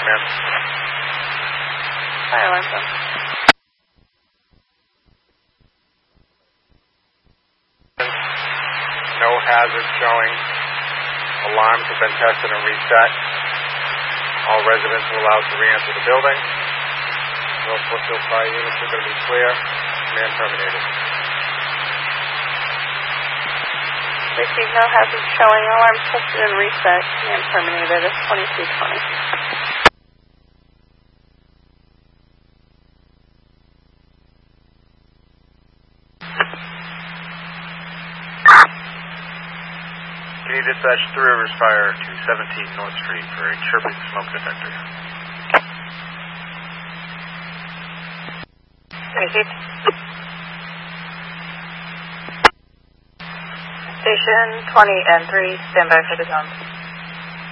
ma'am. Fire alarm phone. No hazard showing. Alarms have been tested and reset. All residents are allowed to re-enter the building. No Brookfield fire units are going to be clear. Command terminated. Received no hazard showing. Alarms tested and reset. Command terminated. It's 2220. Can you dispatch Three Rivers Fire to 17 North Street for a chirping smoke detector? Received. Station 20 and 3, stand by for the zone.